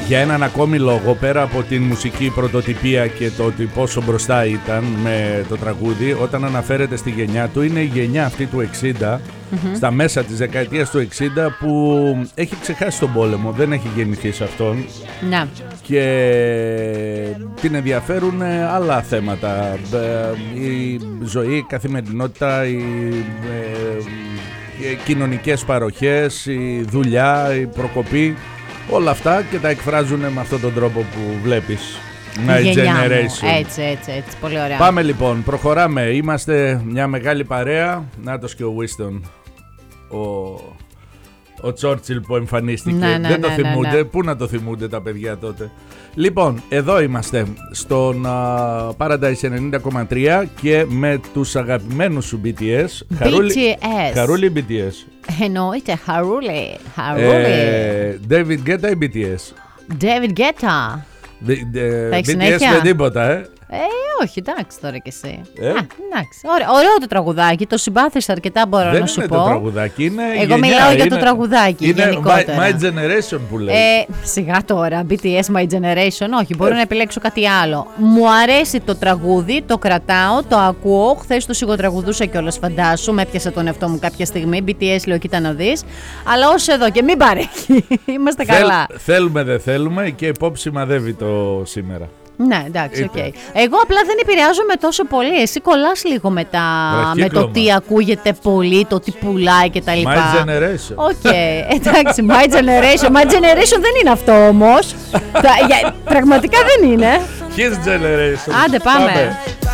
Για έναν ακόμη λόγο, πέρα από την μουσική πρωτοτυπία και το ότι πόσο μπροστά ήταν με το τραγούδι, όταν αναφέρεται στη γενιά του, είναι η γενιά αυτή του 60, στα μέσα της δεκαετίας του 60, που έχει ξεχάσει τον πόλεμο, δεν έχει γεννηθεί σε αυτόν. Να. Και την ενδιαφέρουν άλλα θέματα, η ζωή, η καθημερινότητα, οι κοινωνικές παροχές, η δουλειά, η προκοπή, όλα αυτά, και τα εκφράζουν με αυτόν τον τρόπο που βλέπεις. My Generation. Έτσι, πολύ ωραία. Πάμε λοιπόν, προχωράμε. Είμαστε μια μεγάλη παρέα. Νάτος και ο Winston, ο Τσόρτσιλ που εμφανίστηκε. Δεν το θυμούνται. Πού να το θυμούνται τα παιδιά τότε. Λοιπόν, εδώ είμαστε στον Paradise 90,3 και με τους αγαπημένους σου BTS. Χαρούλη BTS. Εννοείται, Χαρούλη. David Guetta ή BTS? David Guetta. BTS με τίποτα, όχι, εντάξει τώρα κι εσύ. Εντάξει. Ωραίο το τραγουδάκι, το συμπάθησα αρκετά, μπορώ να σου πω. Δεν είναι το τραγουδάκι, είναι η Εγώ μιλάω για το τραγουδάκι γενικότερα. My Generation που λέει. Σιγά τώρα, BTS My Generation, όχι, μπορώ να επιλέξω κάτι άλλο. Μου αρέσει το τραγούδι, το κρατάω, το ακούω. Χθες το σιγοτραγουδούσα κιόλας, φαντάσου, με έπιασε τον εαυτό μου κάποια στιγμή. BTS λέω, κοίτα να δεις. Αλλά ως εδώ και μην παρέχει. Είμαστε καλά. Θέλουμε, δεν θέλουμε, και υπόψη μαδεύει το σήμερα. Ναι, εντάξει, οκ. Εγώ απλά δεν επηρεάζομαι τόσο πολύ. Εσύ κολλάς λίγο μετά με το τι ακούγεται πολύ, το τι πουλάει κτλ. My Generation. Οκ, εντάξει, My Generation. My Generation δεν είναι αυτό όμως. Πραγματικά δεν είναι. His Generation. Άντε, πάμε.